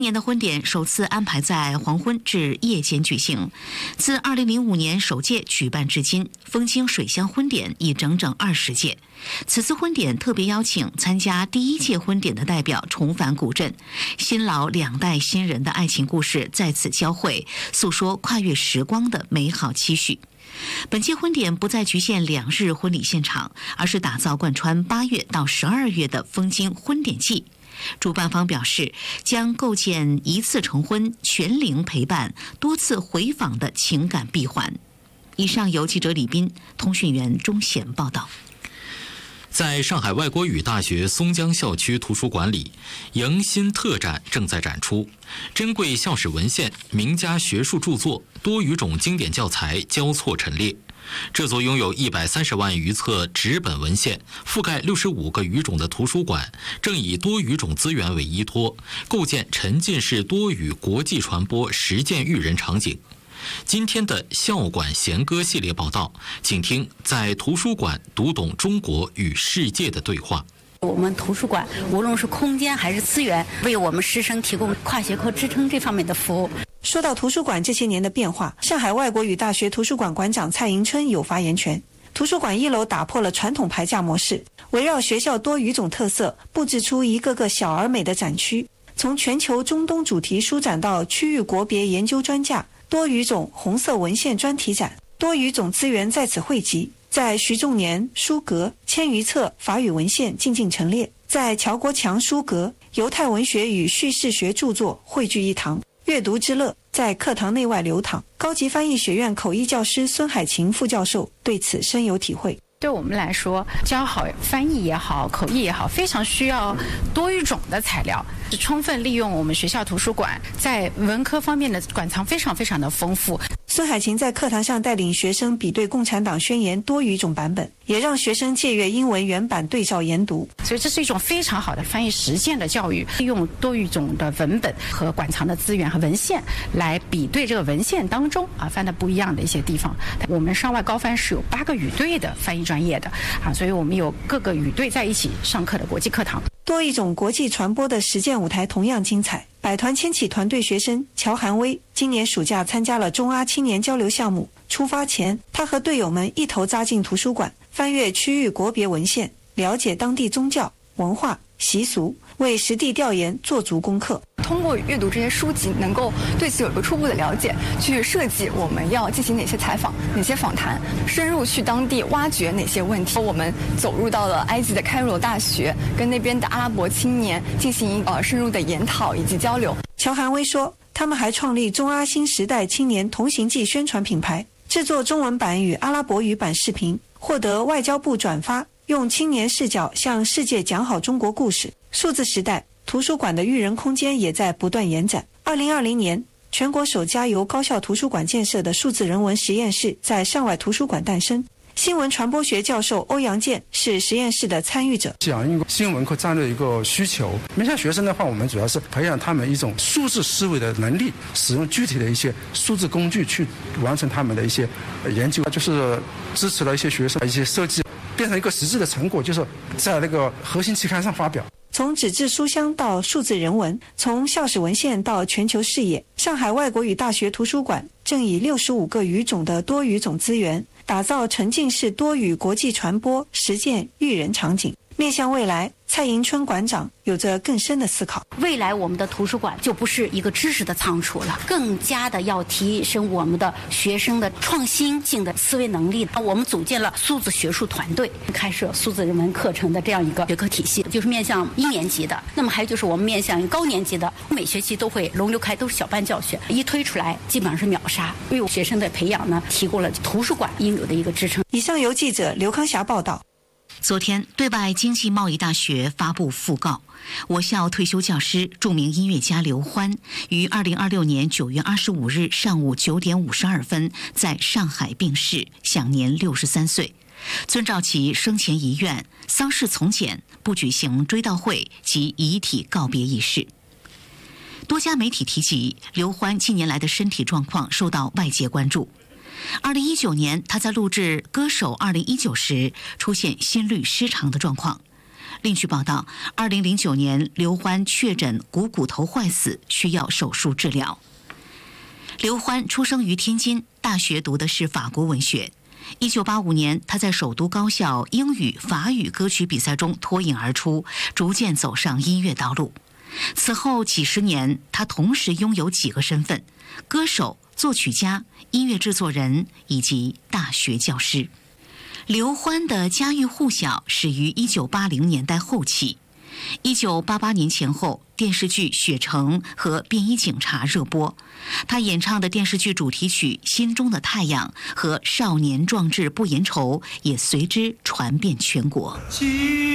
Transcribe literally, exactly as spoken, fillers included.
今年的婚典首次安排在黄昏至夜间举行。自二零零五年首届举办至今，枫泾水乡婚典已整整二十届。此次婚典特别邀请参加第一届婚典的代表重返古镇，新老两代新人的爱情故事在此交汇，诉说跨越时光的美好期许。本届婚典不再局限两日婚礼现场，而是打造贯穿八月到十二月的枫泾婚典季。主办方表示，将构建一次成婚、全龄陪伴、多次回访的情感闭环。以上由记者李斌、通讯员钟贤报道。 在上海外国语大学松江校区图书馆里，迎新特展正在展出，珍贵校史文献、名家学术著作、多语种经典教材交错陈列。这座拥有一百三十万余册纸本文献、覆盖六十五个语种的图书馆，正以多语种资源为依托，构建沉浸式多语国际传播实践育人场景。今天的校馆弦歌系列报道，请听在图书馆读懂中国与世界的对话。 我们图书馆无论是空间还是资源，为我们师生提供跨学科支撑这方面的服务。 说到图书馆这些年的变化，上海外国语大学图书馆馆长蔡迎春有发言权。图书馆一楼打破了传统排架模式，围绕学校多语种特色，布置出一个个小而美的展区，从全球中东主题书展到区域国别研究专架、多语种红色文献专题展，多语种资源在此汇集，在徐仲年书阁千余册法语文献静静陈列，在乔国强书阁犹太文学与叙事学著作汇聚一堂，阅读之乐在课堂内外流淌。高级翻译学院口译教师孙海琴副教授对此深有体会。 对我们来说，教好翻译也好，口译也好，非常需要多语种的材料，充分利用我们学校图书馆在文科方面的馆藏非常非常的丰富。 孙海琴在课堂上带领学生比对《共产党宣言》多语种版本，也让学生借阅英文原版对照研读。 所以这是一种非常好的翻译实践的教育，利用多语种的文本和馆藏的资源和文献来比对这个文献当中啊翻的不一样的一些地方。我们上外高翻是有八个语队的翻译专业的啊，所以我们有各个语队在一起上课的国际课堂。 多一种国际传播的实践舞台同样精彩。百团牵起团队学生乔寒威今年暑假参加了中阿青年交流项目。出发前，他和队友们一头扎进图书馆，翻阅区域国别文献，了解当地宗教、文化、习俗，为实地调研做足功课。 通过阅读这些书籍，能够对此有一个初步的了解，去设计我们要进行哪些采访、哪些访谈，深入去当地挖掘哪些问题。我们走入到了埃及的开罗大学，跟那边的阿拉伯青年进行呃深入的研讨以及交流。 乔寒威说，他们还创立中阿新时代青年同行记宣传品牌，制作中文版与阿拉伯语版视频，获得外交部转发，用青年视角向世界讲好中国故事。数字时代，图书馆的育人空间也在不断延展。二零二零年，全国首家由高校图书馆建设的数字人文实验室在上外图书馆诞生。新闻传播学教授欧阳健是实验室的参与者。 响应新闻课这样的一个需求，面向学生的话，我们主要是培养他们一种数字思维的能力，使用具体的一些数字工具去完成他们的一些研究，就是支持了一些学生的一些设计，变成一个实质的成果，就是在那个核心期刊上发表。 从纸质书香到数字人文，从校史文献到全球视野，上海外国语大学图书馆正以六十五个语种的多语种资源，打造沉浸式多语国际传播实践育人场景。面向未来，蔡迎春馆长有着更深的思考。 未来我们的图书馆就不是一个知识的仓储了，更加的要提升我们的学生的创新性的思维能力。我们组建了数字学术团队，开设数字人文课程的这样一个学科体系，就是面向一年级的。那么还有就是我们面向高年级的，每学期都会轮流开，都是小班教学，一推出来基本上是秒杀，为我学生的培养呢提供了图书馆应有的一个支撑。 以上由记者刘康霞报道。 昨天，对外经济贸易大学发布讣告，我校退休教师、著名音乐家刘欢于二零二六年九月二十五日上午九点五十二分在上海病逝，享年六十三岁。遵照其生前遗愿，丧事从简，不举行追悼会及遗体告别仪式。多家媒体提及，刘欢近年来的身体状况受到外界关注。二零一九年，他在录制《歌手二零一九》时出现心律失常的状况。 另据报道，二零零九年刘欢确诊股骨头坏死，需要手术治疗。刘欢出生于天津，大学读的是法国文学。一九八五年，他在首都高校英语、法语歌曲比赛中脱颖而出，逐渐走上音乐道路。此后几十年，他同时拥有几个身份：歌手、作曲家、音乐制作人以及大学教师。刘欢的家喻户晓始于一九八零年代后期。一九八八年前后，电视剧《雪城》和《便衣警察》热播，他演唱的电视剧主题曲《心中的太阳》和《少年壮志不言愁》也随之传遍全国。